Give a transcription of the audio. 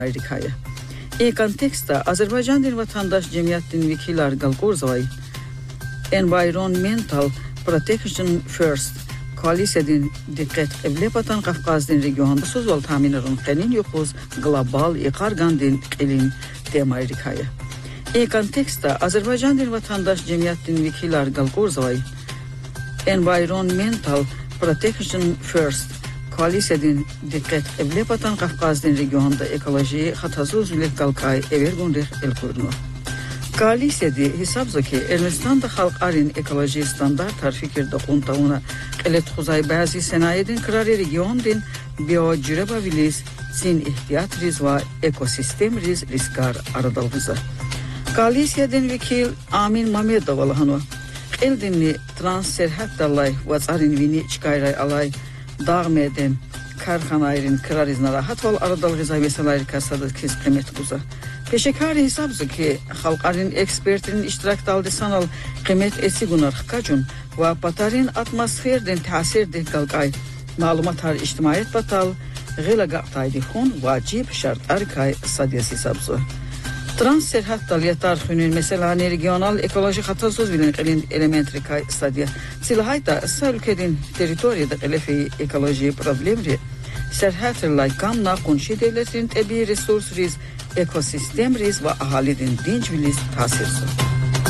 Amerika'ya. Konteksta Azerbaycan'ın vatandaş cemiyetin vekiller Galgorzavay Environmental Protection First koalisiyadın dikkat evlepatan Kafkaz'ın regionunda sozol tahminlerin qenin yokuz global iqargandın qelin dem Amerika'ya. Konteksta Azerbaycan'ın vatandaş cemiyetin vekiller Galgorzavay Environmental Protection First koalisiyadın dikkat evlepatan Kafkaz'ın regionunda ekolojiyi hatazuz ülek kalkay evergundir el kurnu. Koalisiyada hesabzaki Ermenistan'da halkarın ekoloji standartlar fikirde kuntağına qelet xuzay bazı senayedin kırarı regiondin biyocüreba viliz sin ihtiyat riz ve ekosistem riz riskar aradalgıza. Koalisiyadın vekil Amin Mamedov Eldinli trans serhat dalay vazarin vini çıkayray alay dağmeden karxanayrin kırarızna rahat val aradalgıza meselayr kasadı kez kıymet kuza. Peşekari hesabı ki halkarın ekspertinin iştirak daldı sanal kıymet esi gunar xkacun ve patarin atmosferden tasir de kalkay malumatar içtimaiyet batal gıla gaqtaydi xun vacib şart arkay sadiyas hesabı. Trans serhat dalyatar xünün mesela regional ekolojik hatasız bilen qelin elementri kay stadiya. Silahayta sa ülkedin teritoriyada qelefi ekoloji problemri serhat laykam na konşi devletin tabi resurs riz ekosistem riz ve ahalidin dinç biliz tasirsi.